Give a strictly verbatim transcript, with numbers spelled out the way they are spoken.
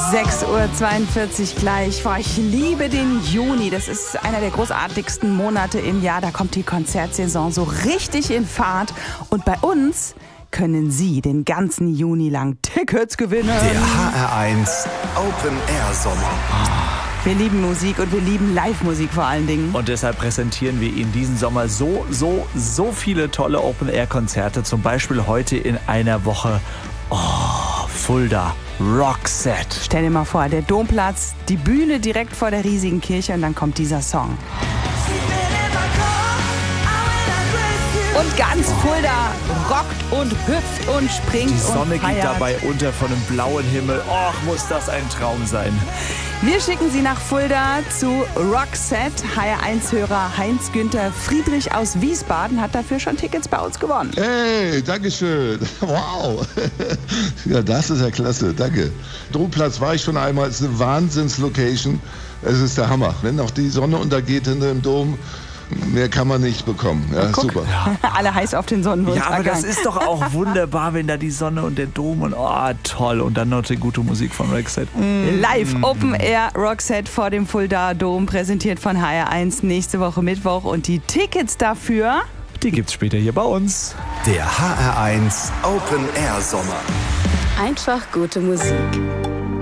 sechs Uhr zweiundvierzig gleich. Boah, ich liebe den Juni. Das ist einer der großartigsten Monate im Jahr. Da kommt die Konzertsaison so richtig in Fahrt. Und bei uns können Sie den ganzen Juni lang Tickets gewinnen. Der H R eins Open Air Sommer. Wir lieben Musik und wir lieben Live-Musik vor allen Dingen. Und deshalb präsentieren wir Ihnen diesen Sommer so, so, so viele tolle Open-Air-Konzerte. Zum Beispiel heute in einer Woche oh, Fulda Roxette. Stell dir mal vor, der Domplatz, die Bühne direkt vor der riesigen Kirche und dann kommt dieser Song. Und ganz Fulda rockt und hüpft und springt. Die Sonne und feiert. geht dabei unter von einem blauen Himmel. Och, muss das ein Traum sein. Wir schicken Sie nach Fulda zu Roxette. H R eins-Hörer Heinz-Günther Friedrich aus Wiesbaden hat dafür schon Tickets bei uns gewonnen. Hey, dankeschön. Wow. Ja, das ist ja klasse. Danke. Domplatz war ich schon einmal. Es ist eine Wahnsinns-Location. Es ist der Hammer. Wenn auch die Sonne untergeht hinter dem Dom, mehr kann man nicht bekommen. Ja, Guck, super. alle heiß auf den Sonnenuntergang. Ja, aber das ist doch auch wunderbar, wenn da die Sonne und der Dom und oh, toll. Und dann noch die gute Musik von Roxette. Mm. Live Open Air Roxette vor dem Fulda Dom, präsentiert von H R eins nächste Woche Mittwoch. Und die Tickets dafür, die gibt's später hier bei uns. Der H R eins Open Air Sommer. Einfach gute Musik.